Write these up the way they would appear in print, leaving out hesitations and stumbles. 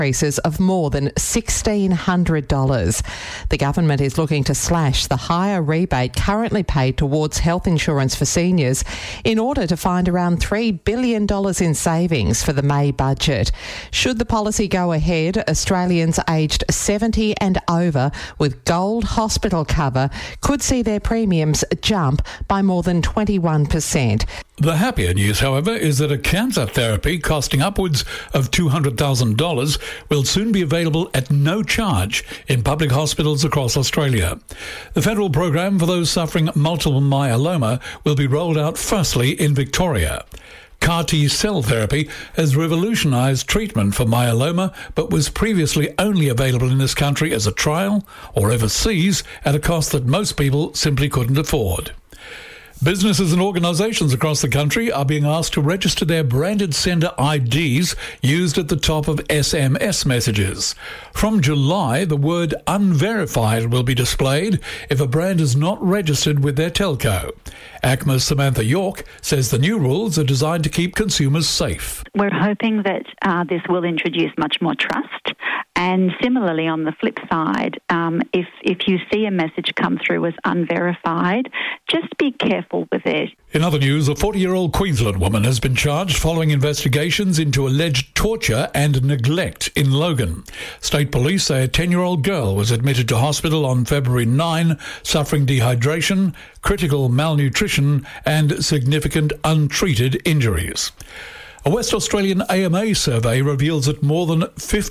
increases of more than $1,600. The government is looking to slash the higher rebate currently paid towards health insurance for seniors in order to find around $3 billion in savings for the May budget. Should the policy go ahead, Australians aged 70 and over with gold hospital cover could see their premiums jump by more than 21%. The happier news, however, is that a cancer therapy costing upwards of $200,000 will soon be available at no charge in public hospitals across Australia. The federal program for those suffering multiple myeloma will be rolled out firstly in Victoria. CAR T-cell therapy has revolutionised treatment for myeloma, but was previously only available in this country as a trial or overseas at a cost that most people simply couldn't afford. Businesses and organisations across the country are being asked to register their branded sender IDs used at the top of SMS messages. From July, the word unverified will be displayed if a brand is not registered with their telco. ACMA's Samantha York says the new rules are designed to keep consumers safe. We're hoping that this will introduce much more trust. And similarly, on the flip side, if you see a message come through as unverified, just be careful with it. In other news, a 40-year-old Queensland woman has been charged following investigations into alleged torture and neglect in Logan. State police say a 10-year-old girl was admitted to hospital on February 9, suffering dehydration, critical malnutrition and significant untreated injuries. A West Australian AMA survey reveals that more than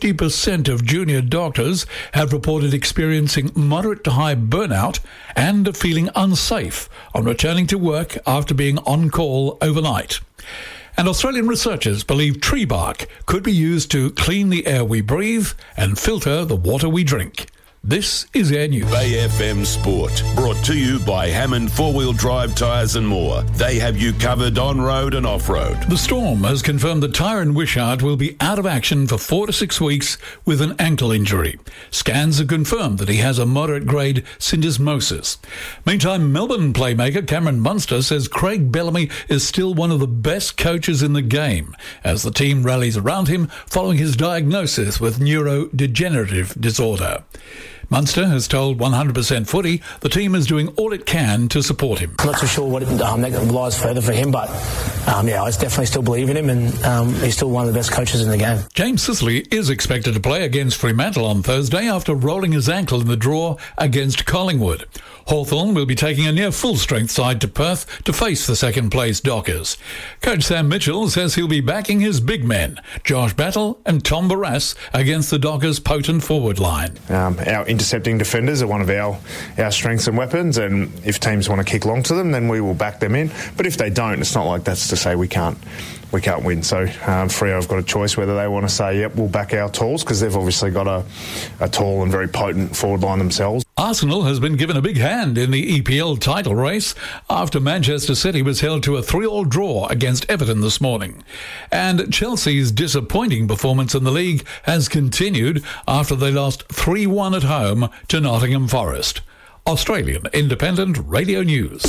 50% of junior doctors have reported experiencing moderate to high burnout and are feeling unsafe on returning to work after being on call overnight. And Australian researchers believe tree bark could be used to clean the air we breathe and filter the water we drink. This is Air News. Bay FM Sport, brought to you by Hammond 4-Wheel Drive Tyres and More. They have you covered on-road and off-road. The Storm has confirmed that Tyron Wishart will be out of action for 4 to 6 weeks with an ankle injury. Scans have confirmed that he has a moderate-grade syndesmosis. Meantime, Melbourne playmaker Cameron Munster says Craig Bellamy is still one of the best coaches in the game as the team rallies around him following his diagnosis with neurodegenerative disorder. Munster has told 100% Footy the team is doing all it can to support him. I'm not too sure what that lies further for him, but I definitely still believe in him, and he's still one of the best coaches in the game. James Sicily is expected to play against Fremantle on Thursday after rolling his ankle in the draw against Collingwood. Hawthorn will be taking a near full-strength side to Perth to face the second-place Dockers. Coach Sam Mitchell says he'll be backing his big men, Josh Battle and Tom Barrass, against the Dockers' potent forward line. Our intercepting defenders are one of our strengths and weapons, and if teams want to kick long to them, then we will back them in. But if they don't, it's not like that's to say we can't win. So Freo have got a choice whether they want to say, yep, we'll back our talls, because they've obviously got a tall and very potent forward line themselves. Arsenal has been given a big hand in the EPL title race after Manchester City was held to a 3-3 draw against Everton this morning. And Chelsea's disappointing performance in the league has continued after they lost 3-1 at home to Nottingham Forest. Australian Independent Radio News.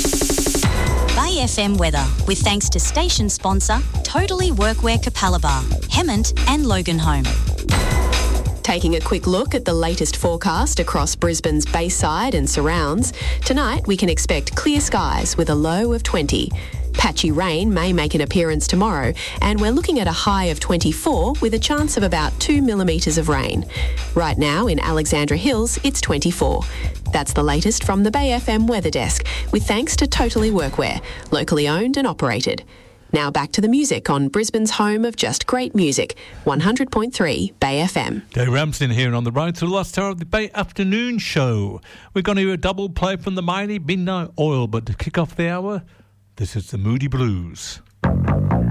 Bay FM weather, with thanks to station sponsor Totally Workwear Capalaba, Hemmant and Loganholme. Taking a quick look at the latest forecast across Brisbane's Bayside and surrounds, tonight we can expect clear skies with a low of 20. Patchy rain may make an appearance tomorrow, and we're looking at a high of 24 with a chance of about 2 millimetres of rain. Right now in Alexandra Hills, it's 24. That's the latest from the Bay FM Weather Desk, with thanks to Totally Workwear, locally owned and operated. Now back to the music on Brisbane's home of just great music, 100.3 Bay FM. Dave Ramsden here, and on the road to the last hour of the Bay Afternoon Show. We're going to hear a double play from the mighty Midnight Oil, but to kick off the hour, this is the Moody Blues.